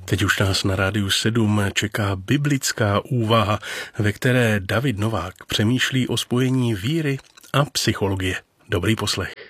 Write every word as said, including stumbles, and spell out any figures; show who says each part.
Speaker 1: Teď už nás na Rádiu sedm čeká biblická úvaha, ve které David Novák přemýšlí o spojení víry a psychologie. Dobrý poslech.